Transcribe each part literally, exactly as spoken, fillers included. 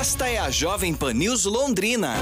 Esta é a Jovem Pan News Londrina.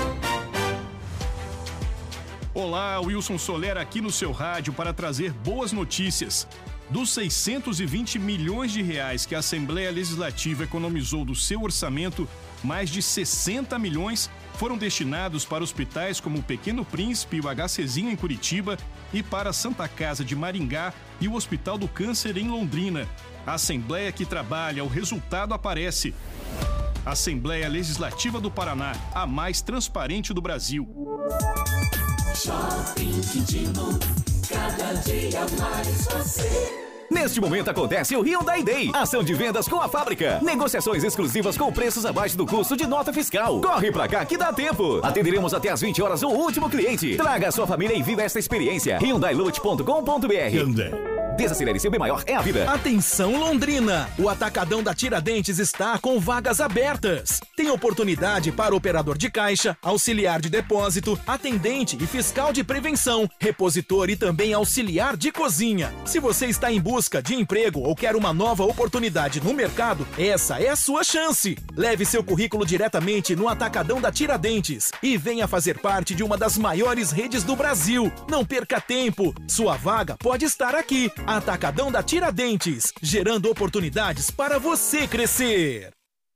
Olá, Wilson Soler aqui no seu rádio para trazer boas notícias. Dos seiscentos e vinte milhões de reais que a Assembleia Legislativa economizou do seu orçamento, mais de sessenta milhões foram destinados para hospitais como o Pequeno Príncipe e o HCzinho em Curitiba e para a Santa Casa de Maringá e o Hospital do Câncer em Londrina. A Assembleia que trabalha, o resultado aparece. Assembleia Legislativa do Paraná, a mais transparente do Brasil. Shopping Quintino, cada dia mais você. Neste momento acontece o Hyundai Day, ação de vendas com a fábrica. Negociações exclusivas com preços abaixo do custo de nota fiscal. Corre pra cá que dá tempo. Atenderemos até às vinte horas o último cliente. Traga a sua família e viva esta experiência. hyundai lute ponto com ponto br. Hyundai. Desacelere, seu bem maior é a vida. Atenção Londrina! O Atacadão da Tiradentes está com vagas abertas. Tem oportunidade para operador de caixa, auxiliar de depósito, atendente e fiscal de prevenção, repositor e também auxiliar de cozinha. Se você está em busca de emprego ou quer uma nova oportunidade no mercado, essa é a sua chance. Leve seu currículo diretamente no Atacadão da Tiradentes e venha fazer parte de uma das maiores redes do Brasil. Não perca tempo, sua vaga pode estar aqui. Atacadão da Tiradentes, gerando oportunidades para você crescer.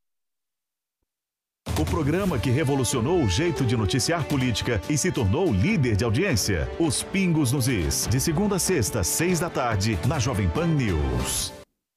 O programa que revolucionou o jeito de noticiar política e se tornou líder de audiência. Os Pingos nos Is, de segunda a sexta, seis da tarde, na Jovem Pan News.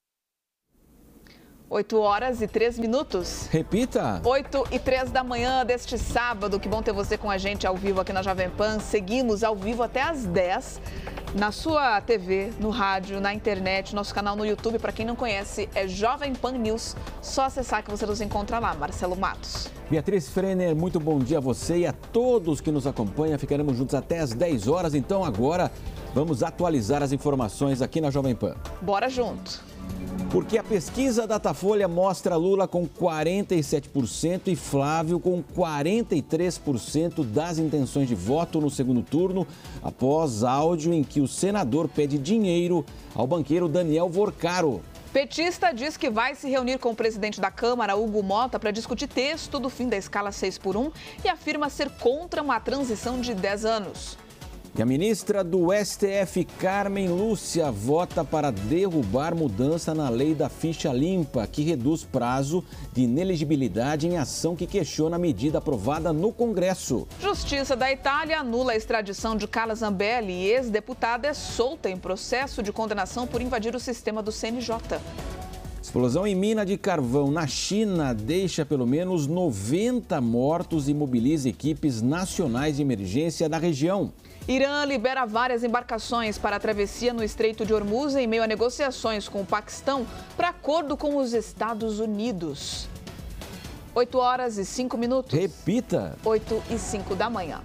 oito horas e três minutos. Repita. oito e três da manhã deste sábado. Que bom ter você com a gente ao vivo aqui na Jovem Pan. Seguimos ao vivo até às dez. Na sua T V, no rádio, na internet, nosso canal no YouTube, para quem não conhece, é Jovem Pan News. Só acessar que você nos encontra lá. Marcelo Matos. Beatriz Frener, muito bom dia a você e a todos que nos acompanham. Ficaremos juntos até às dez horas, então agora vamos atualizar as informações aqui na Jovem Pan. Bora junto. Porque a pesquisa Datafolha mostra Lula com quarenta e sete por cento e Flávio com quarenta e três por cento das intenções de voto no segundo turno, após áudio em que o senador pede dinheiro ao banqueiro Daniel Vorcaro. Petista diz que vai se reunir com o presidente da Câmara, Hugo Mota, para discutir texto do fim da escala seis por um e afirma ser contra uma transição de dez anos. E a ministra do S T F, Carmen Lúcia, vota para derrubar mudança na lei da ficha limpa, que reduz prazo de inelegibilidade em ação que questiona a medida aprovada no Congresso. Justiça da Itália anula a extradição de Carla Zambelli e ex-deputada é solta em processo de condenação por invadir o sistema do C N J. Explosão em mina de carvão na China deixa pelo menos noventa mortos e mobiliza equipes nacionais de emergência da região. Irã libera várias embarcações para a travessia no Estreito de Hormuz em meio a negociações com o Paquistão para acordo com os Estados Unidos. oito horas e cinco minutos. Repita. oito e cinco da manhã.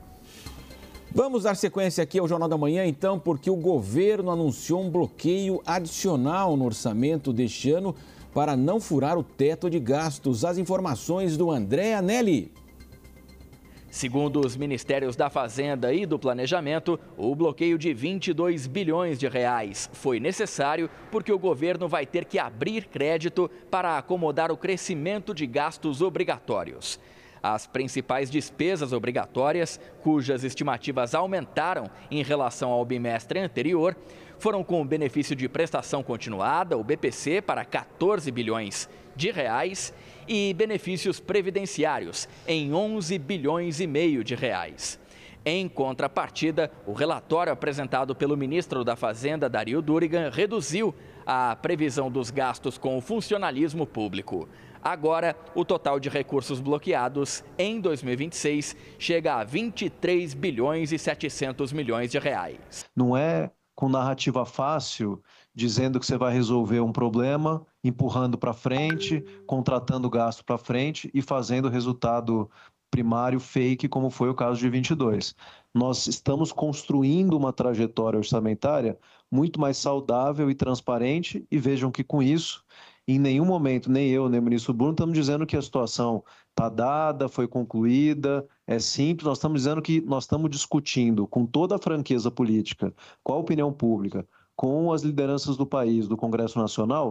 Vamos dar sequência aqui ao Jornal da Manhã, então, porque o governo anunciou um bloqueio adicional no orçamento deste ano para não furar o teto de gastos. As informações do André Anelli. Segundo os Ministérios da Fazenda e do Planejamento, o bloqueio de vinte e dois bilhões de reais foi necessário porque o governo vai ter que abrir crédito para acomodar o crescimento de gastos obrigatórios. As principais despesas obrigatórias, cujas estimativas aumentaram em relação ao bimestre anterior, foram com o benefício de prestação continuada, o B P C, para quatorze bilhões de reais e benefícios previdenciários em onze bilhões e meio de reais. Em contrapartida, o relatório apresentado pelo ministro da Fazenda, Dario Durigan, reduziu a previsão dos gastos com o funcionalismo público. Agora, o total de recursos bloqueados em dois mil e vinte e seis chega a vinte e três bilhões e setecentos milhões de reais. Não é com narrativa fácil, dizendo que você vai resolver um problema, empurrando para frente, contratando gasto para frente e fazendo resultado primário fake, como foi o caso de vinte e dois. Nós estamos construindo uma trajetória orçamentária muito mais saudável e transparente e vejam que com isso, em nenhum momento, nem eu, nem o ministro Bruno, estamos dizendo que a situação está dada, foi concluída, é simples. Nós estamos dizendo que nós estamos discutindo com toda a franqueza política, com a opinião pública, com as lideranças do país, do Congresso Nacional,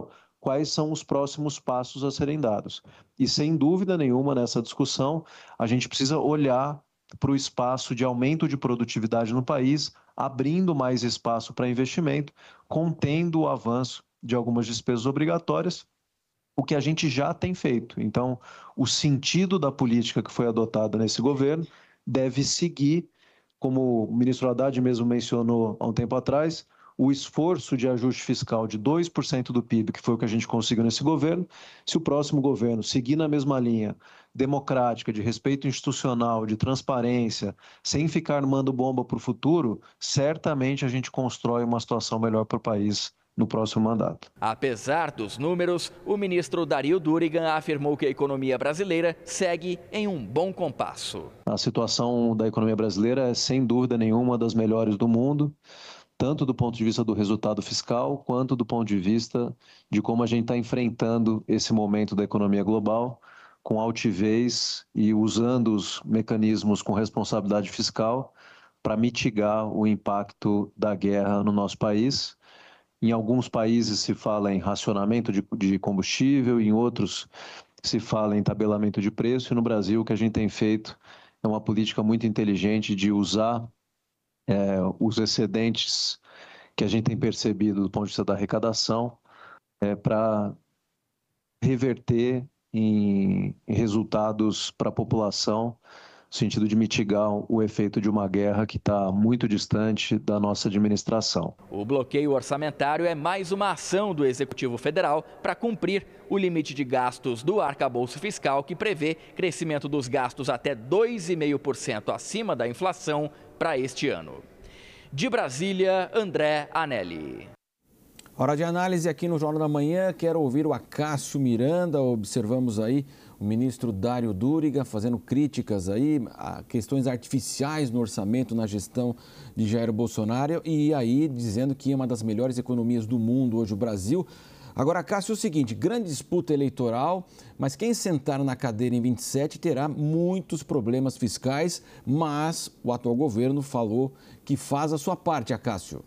quais são os próximos passos a serem dados. E, sem dúvida nenhuma, nessa discussão, a gente precisa olhar para o espaço de aumento de produtividade no país, abrindo mais espaço para investimento, contendo o avanço de algumas despesas obrigatórias, o que a gente já tem feito. Então, o sentido da política que foi adotada nesse governo deve seguir, como o ministro Haddad mesmo mencionou há um tempo atrás, o esforço de ajuste fiscal de dois por cento do P I B, que foi o que a gente conseguiu nesse governo. Se o próximo governo seguir na mesma linha democrática, de respeito institucional, de transparência, sem ficar armando bomba para o futuro, certamente a gente constrói uma situação melhor para o país no próximo mandato. Apesar dos números, o ministro Dario Durigan afirmou que a economia brasileira segue em um bom compasso. A situação da economia brasileira é, sem dúvida nenhuma, das melhores do mundo, tanto do ponto de vista do resultado fiscal, quanto do ponto de vista de como a gente está enfrentando esse momento da economia global, com altivez e usando os mecanismos com responsabilidade fiscal para mitigar o impacto da guerra no nosso país. Em alguns países se fala em racionamento de, de combustível, em outros se fala em tabelamento de preço, e no Brasil o que a gente tem feito é uma política muito inteligente de usar é, os excedentes que a gente tem percebido do ponto de vista da arrecadação é, para reverter em, em resultados para a população, no sentido de mitigar o efeito de uma guerra que está muito distante da nossa administração. O bloqueio orçamentário é mais uma ação do Executivo Federal para cumprir o limite de gastos do arcabouço fiscal, que prevê crescimento dos gastos até dois vírgula cinco por cento acima da inflação para este ano. De Brasília, André Anelli. Hora de análise aqui no Jornal da Manhã. Quero ouvir o Acácio Miranda. Observamos aí o ministro Dario Durigan fazendo críticas aí a questões artificiais no orçamento, na gestão de Jair Bolsonaro, e aí dizendo que é uma das melhores economias do mundo hoje o Brasil. Agora, Cássio, é o seguinte, grande disputa eleitoral, mas quem sentar na cadeira em vinte e sete terá muitos problemas fiscais, mas o atual governo falou que faz a sua parte, Acácio.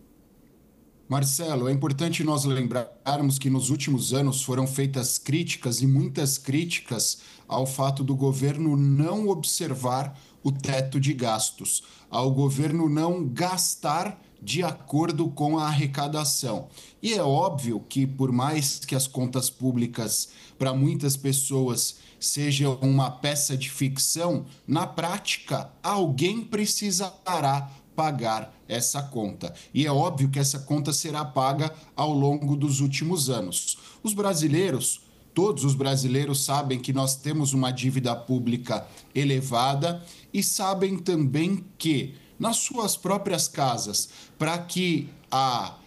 Marcelo, é importante nós lembrarmos que nos últimos anos foram feitas críticas, e muitas críticas, ao fato do governo não observar o teto de gastos, ao governo não gastar de acordo com a arrecadação. E é óbvio que, por mais que as contas públicas, para muitas pessoas, sejam uma peça de ficção, na prática, alguém precisará pagar essa conta. E é óbvio que essa conta será paga ao longo dos últimos anos. Os brasileiros, todos os brasileiros sabem que nós temos uma dívida pública elevada e sabem também que, nas suas próprias casas, para que a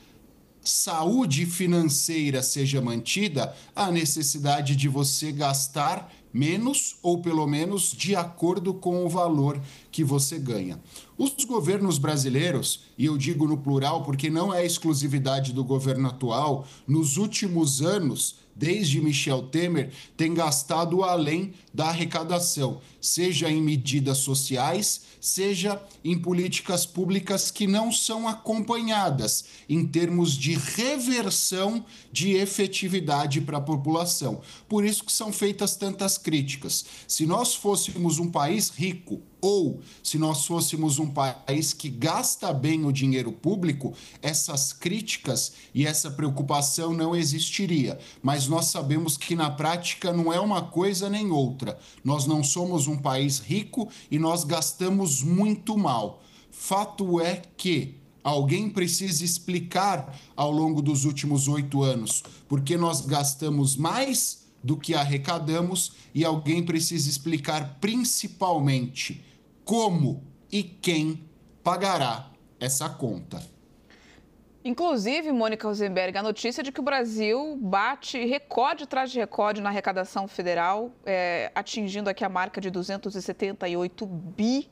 saúde financeira seja mantida, há necessidade de você gastar menos ou pelo menos de acordo com o valor que você ganha. Os governos brasileiros, e eu digo no plural porque não é exclusividade do governo atual, nos últimos anos, desde Michel Temer, têm gastado além da arrecadação, seja em medidas sociais, seja em políticas públicas que não são acompanhadas em termos de reversão de efetividade para a população. Por isso que são feitas tantas críticas. Se nós fôssemos um país rico, ou se nós fôssemos um país que gasta bem o dinheiro público, essas críticas e essa preocupação não existiria. Mas nós sabemos que na prática não é uma coisa nem outra. Nós não somos um país rico e nós gastamos muito mal. Fato é que alguém precisa explicar ao longo dos últimos oito anos porque nós gastamos mais do que arrecadamos, e alguém precisa explicar principalmente como e quem pagará essa conta. Inclusive, Mônica Rosenberg, a notícia de que o Brasil bate recorde atrás de recorde na arrecadação federal, é, atingindo aqui a marca de duzentos e setenta e oito bi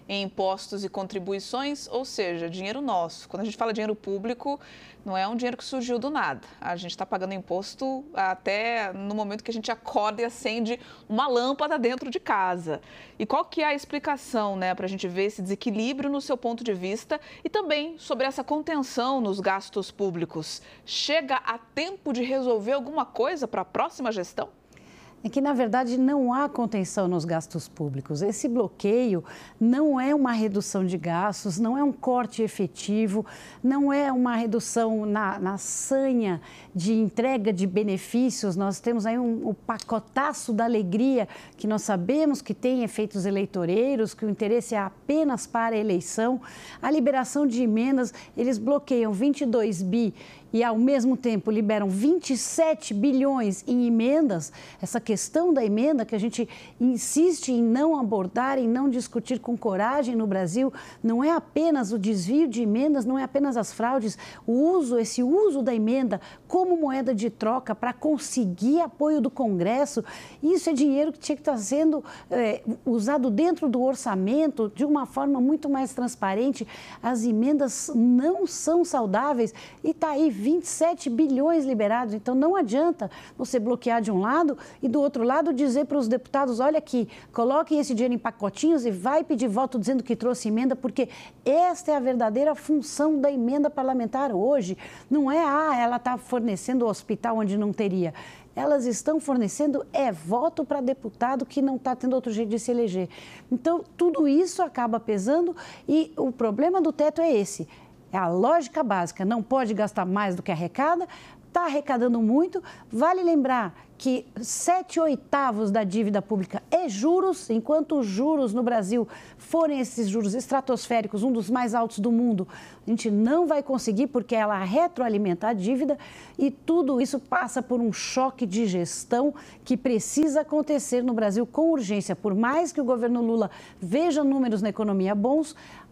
em impostos e contribuições, ou seja, dinheiro nosso. Quando a gente fala dinheiro público, não é um dinheiro que surgiu do nada. A gente está pagando imposto até no momento que a gente acorda e acende uma lâmpada dentro de casa. E qual que é a explicação, né, para a gente ver esse desequilíbrio no seu ponto de vista e também sobre essa contenção nos gastos públicos? Chega a tempo de resolver alguma coisa para a próxima gestão? É que, na verdade, não há contenção nos gastos públicos. Esse bloqueio não é uma redução de gastos, não é um corte efetivo, não é uma redução na, na sanha de entrega de benefícios. Nós temos aí um, um pacotaço da alegria, que nós sabemos que tem efeitos eleitoreiros, que o interesse é apenas para a eleição. A liberação de emendas, eles bloqueiam vinte e dois bi e, ao mesmo tempo, liberam vinte e sete bilhões em emendas. Essa questão da emenda que a gente insiste em não abordar, em não discutir com coragem no Brasil, não é apenas o desvio de emendas, não é apenas as fraudes, o uso, esse uso da emenda como moeda de troca para conseguir apoio do Congresso. Isso é dinheiro que tinha que estar sendo é, usado dentro do orçamento de uma forma muito mais transparente. As emendas não são saudáveis e está aí vinte e sete bilhões liberados. Então, não adianta você bloquear de um lado e, do outro lado, dizer para os deputados, olha aqui, coloquem esse dinheiro em pacotinhos e vai pedir voto dizendo que trouxe emenda, porque esta é a verdadeira função da emenda parlamentar hoje. Não é, ah, ela está fornecendo o hospital onde não teria. Elas estão fornecendo é voto para deputado que não está tendo outro jeito de se eleger. Então, tudo isso acaba pesando e o problema do teto é esse. É a lógica básica, não pode gastar mais do que arrecada, está arrecadando muito. Vale lembrar que sete oitavos da dívida pública é juros, enquanto os juros no Brasil forem esses juros estratosféricos, um dos mais altos do mundo, a gente não vai conseguir porque ela retroalimenta a dívida e tudo isso passa por um choque de gestão que precisa acontecer no Brasil com urgência. Por mais que o governo Lula veja números na economia bons,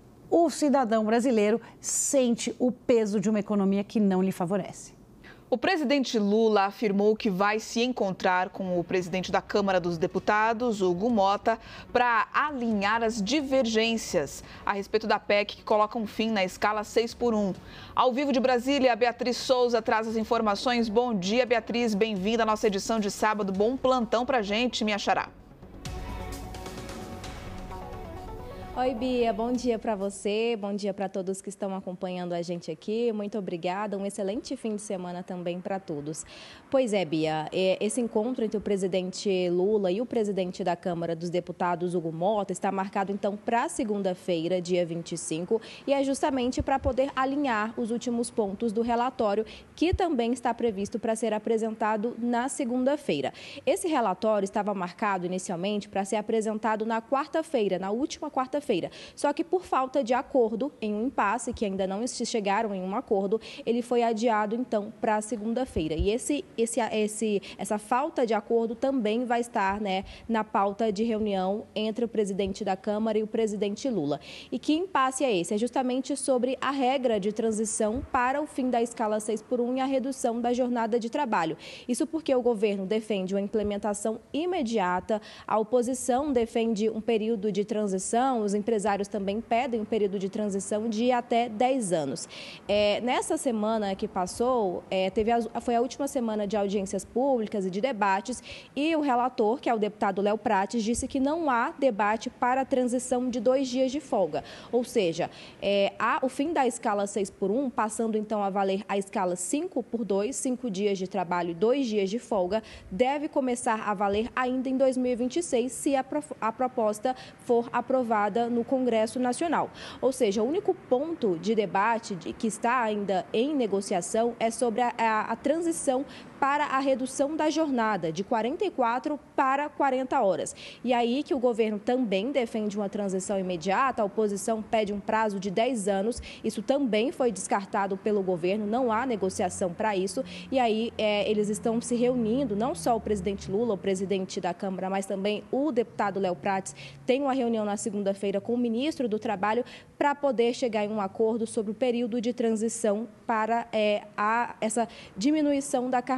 o cidadão brasileiro sente o peso de uma economia que não lhe favorece. O presidente Lula afirmou que vai se encontrar com o presidente da Câmara dos Deputados, Hugo Motta, para alinhar as divergências a respeito da P E C que coloca um fim na escala seis por um. Ao vivo de Brasília, a Beatriz Souza traz as informações. Bom dia, Beatriz. Bem-vinda à nossa edição de sábado. Bom plantão para a gente, minha xará. Oi, Bia, bom dia para você, bom dia para todos que estão acompanhando a gente aqui, muito obrigada, um excelente fim de semana também para todos. Pois é, Bia, esse encontro entre o presidente Lula e o presidente da Câmara dos Deputados, Hugo Motta, está marcado então para segunda-feira, dia vinte e cinco, e é justamente para poder alinhar os últimos pontos do relatório, que também está previsto para ser apresentado na segunda-feira. Esse relatório estava marcado inicialmente para ser apresentado na quarta-feira, na última quarta-feira. Só que por falta de acordo, em um impasse, que ainda não chegaram em um acordo, ele foi adiado então para a segunda-feira. E esse, esse, esse, essa falta de acordo também vai estar, né, na pauta de reunião entre o presidente da Câmara e o presidente Lula. E que impasse é esse? É justamente sobre a regra de transição para o fim da escala seis por um e a redução da jornada de trabalho. Isso porque o governo defende uma implementação imediata, a oposição defende um período de transição, os empresários também pedem um período de transição de até dez anos. É, nessa semana que passou, é, teve a, foi a última semana de audiências públicas e de debates, e o relator, que é o deputado Léo Prates, disse que não há debate para a transição de dois dias de folga. Ou seja, é, há o fim da escala seis por um, passando então a valer a escala cinco por dois, cinco dias de trabalho e dois dias de folga, deve começar a valer ainda em dois mil e vinte e seis, se a, pro, a proposta for aprovada no Congresso Nacional. Ou seja, o único ponto de debate de, que está ainda em negociação é sobre a, a, a transição para a redução da jornada de quarenta e quatro para quarenta horas. E aí que o governo também defende uma transição imediata, a oposição pede um prazo de dez anos, isso também foi descartado pelo governo, não há negociação para isso, e aí é, eles estão se reunindo, não só o presidente Lula, o presidente da Câmara, mas também o deputado Léo Prates, tem uma reunião na segunda-feira com o ministro do Trabalho para poder chegar em um acordo sobre o período de transição para é, a, essa diminuição da carga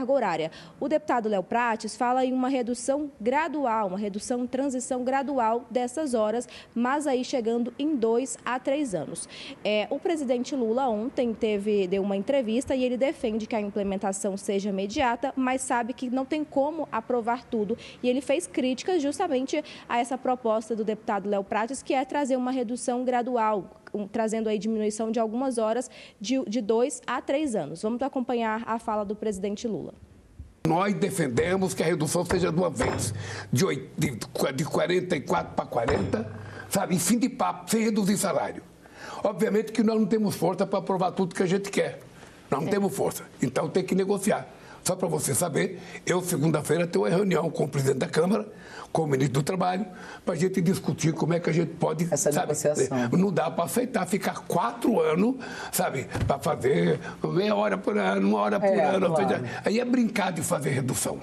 carga horária. O deputado Léo Prates fala em uma redução gradual, uma redução, transição gradual dessas horas, mas aí chegando em dois a três anos. É, o presidente Lula ontem teve, deu uma entrevista e ele defende que a implementação seja imediata, mas sabe que não tem como aprovar tudo. E ele fez críticas justamente a essa proposta do deputado Léo Prates, que é trazer uma redução gradual, um, trazendo aí diminuição de algumas horas de, de dois a três anos. Vamos acompanhar a fala do presidente Lula. Nós defendemos que a redução seja de uma vez, de, de, de quarenta e quatro para quarenta, sabe, em fim de papo, sem reduzir salário. Obviamente que nós não temos força para aprovar tudo que a gente quer. Nós não é. temos força, então tem que negociar. Só para você saber, eu, segunda-feira, tenho uma reunião com o presidente da Câmara, com o ministro do Trabalho, para a gente discutir como é que a gente pode... Essa sabe, negociação. Não dá para aceitar ficar quatro anos, sabe, para fazer meia hora por ano, uma hora por é, ano. Claro. Seja, aí é brincar de fazer redução.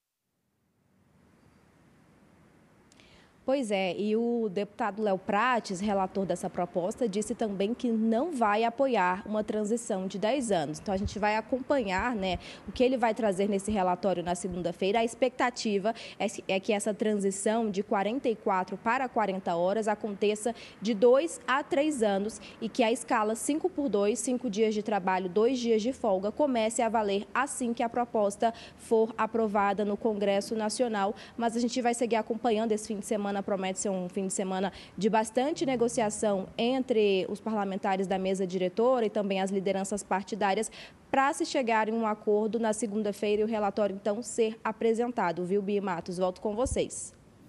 Pois é, e o deputado Léo Prates, relator dessa proposta, disse também que não vai apoiar uma transição de dez anos. Então, a gente vai acompanhar, né, o que ele vai trazer nesse relatório na segunda-feira. A expectativa é que essa transição de quarenta e quatro para quarenta horas aconteça de dois a três anos e que a escala cinco por dois, cinco dias de trabalho, dois dias de folga, comece a valer assim que a proposta for aprovada no Congresso Nacional. Mas a gente vai seguir acompanhando esse fim de semana. Promete ser um fim de semana de bastante negociação entre os parlamentares da mesa diretora e também as lideranças partidárias para se chegar em um acordo na segunda-feira e o relatório, então, ser apresentado. Viu, Bia Matos? Volto com vocês.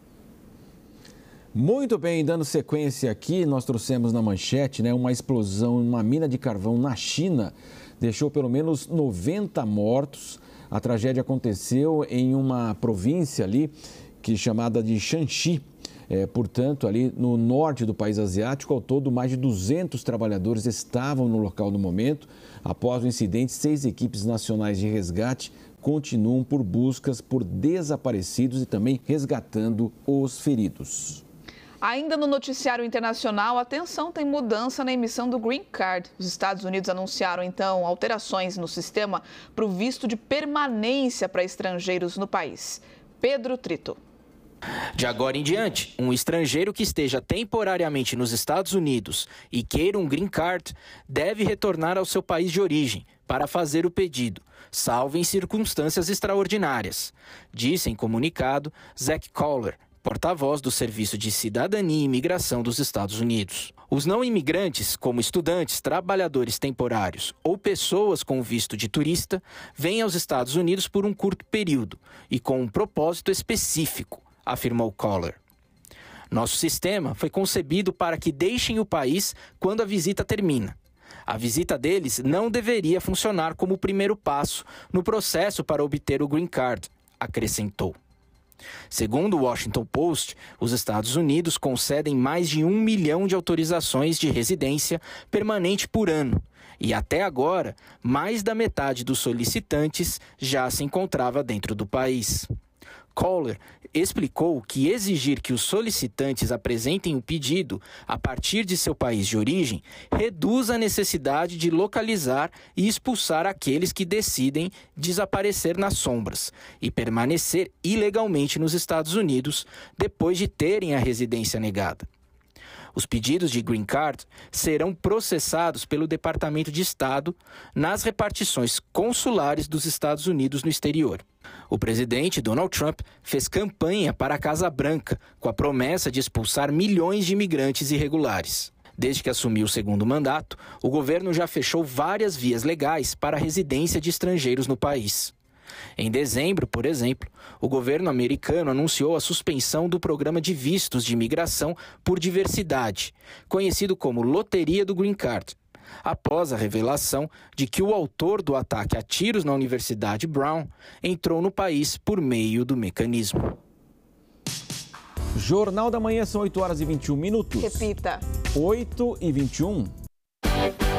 Muito bem, dando sequência aqui, nós trouxemos na manchete, né, uma explosão em uma mina de carvão na China deixou pelo menos noventa mortos. A tragédia aconteceu em uma província ali, que é chamada de Shanxi. É, portanto, ali no norte do país asiático, ao todo, mais de duzentos trabalhadores estavam no local no momento. Após o incidente, seis equipes nacionais de resgate continuam por buscas por desaparecidos e também resgatando os feridos. Ainda no noticiário internacional, atenção, tem mudança na emissão do Green Card. Os Estados Unidos anunciaram, então, alterações no sistema para o visto de permanência para estrangeiros no país. Pedro Trito. De agora em diante, um estrangeiro que esteja temporariamente nos Estados Unidos e queira um Green Card deve retornar ao seu país de origem para fazer o pedido, salvo em circunstâncias extraordinárias, disse em comunicado Zach Kohler, porta-voz do Serviço de Cidadania e Imigração dos Estados Unidos. Os não imigrantes, como estudantes, trabalhadores temporários ou pessoas com visto de turista, vêm aos Estados Unidos por um curto período e com um propósito específico, afirmou Kohler. Nosso sistema foi concebido para que deixem o país quando a visita termina. A visita deles não deveria funcionar como o primeiro passo no processo para obter o Green Card, acrescentou. Segundo o Washington Post, os Estados Unidos concedem mais de um milhão de autorizações de residência permanente por ano. E até agora, mais da metade dos solicitantes já se encontrava dentro do país. Kohler explicou que exigir que os solicitantes apresentem o pedido a partir de seu país de origem reduz a necessidade de localizar e expulsar aqueles que decidem desaparecer nas sombras e permanecer ilegalmente nos Estados Unidos depois de terem a residência negada. Os pedidos de Green Card serão processados pelo Departamento de Estado nas repartições consulares dos Estados Unidos no exterior. O presidente Donald Trump fez campanha para a Casa Branca com a promessa de expulsar milhões de imigrantes irregulares. Desde que assumiu o segundo mandato, o governo já fechou várias vias legais para a residência de estrangeiros no país. Em dezembro, por exemplo, o governo americano anunciou a suspensão do programa de vistos de imigração por diversidade, conhecido como Loteria do Green Card, após a revelação de que o autor do ataque a tiros na Universidade Brown entrou no país por meio do mecanismo. Jornal da Manhã, são oito horas e vinte e um minutos. Repita. oito e vinte e um.